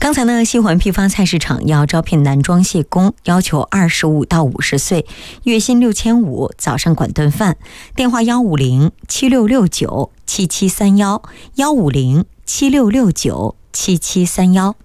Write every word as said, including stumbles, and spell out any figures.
刚才呢，西环批发菜市场要招聘男装卸工，要求二十五到五十岁，月薪六千五，早上管顿饭。电话幺五零七六六九七七三幺幺五零七六六九七七三幺。